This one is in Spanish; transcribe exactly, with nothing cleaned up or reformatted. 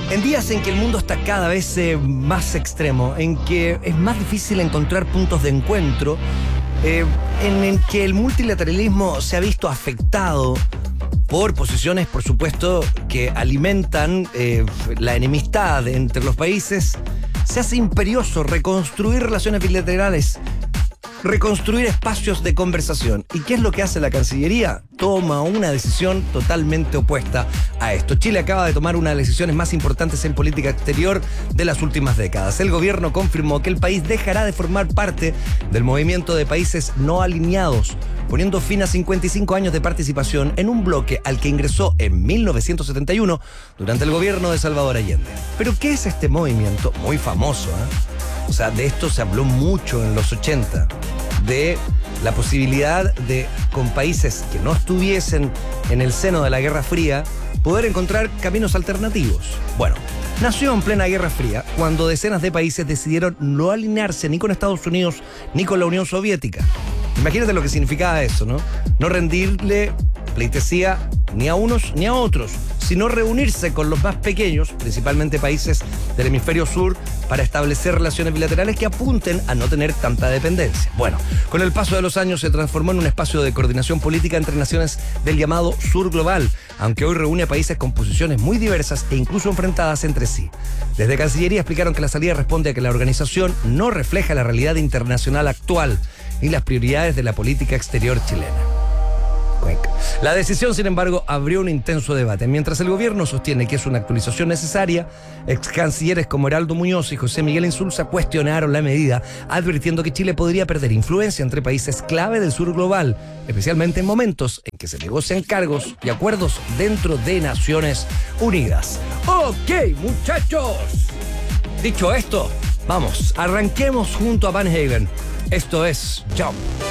En días en que el mundo está cada vez eh, más extremo, en que es más difícil encontrar puntos de encuentro, eh, en el que el multilateralismo se ha visto afectado por posiciones, por supuesto, que alimentan eh, la enemistad entre los países, se hace imperioso reconstruir relaciones bilaterales, reconstruir espacios de conversación. ¿Y qué es lo que hace la Cancillería? Toma una decisión totalmente opuesta a esto. Chile acaba de tomar una de las decisiones más importantes en política exterior de las últimas décadas. El gobierno confirmó que el país dejará de formar parte del movimiento de países no alineados, poniendo fin a cincuenta y cinco años de participación en un bloque al que ingresó en mil novecientos setenta y uno durante el gobierno de Salvador Allende. ¿Pero qué es este movimiento? Muy famoso, ¿eh? O sea, de esto se habló mucho en los ochenta, de la posibilidad de, con países que no estuviesen en el seno de la Guerra Fría, poder encontrar caminos alternativos. Bueno, nació en plena Guerra Fría, cuando decenas de países decidieron no alinearse ni con Estados Unidos ni con la Unión Soviética. Imagínate lo que significaba eso, ¿no? No rendirle pleitesía ni a unos ni a otros, sino reunirse con los más pequeños, principalmente países del hemisferio sur, para establecer relaciones bilaterales que apunten a no tener tanta dependencia. Bueno, con el paso de los años se transformó en un espacio de coordinación política entre naciones del llamado Sur Global, aunque hoy reúne a países con posiciones muy diversas e incluso enfrentadas entre sí. Desde Cancillería explicaron que la salida responde a que la organización no refleja la realidad internacional actual ni las prioridades de la política exterior chilena. La decisión, sin embargo, abrió un intenso debate. Mientras el gobierno sostiene que es una actualización necesaria, ex cancilleres como Heraldo Muñoz y José Miguel Insulza cuestionaron la medida, advirtiendo que Chile podría perder influencia entre países clave del sur global, especialmente en momentos en que se negocian cargos y acuerdos dentro de Naciones Unidas. Ok, muchachos. Dicho esto, vamos, arranquemos junto a Van Haven. Esto es Jump.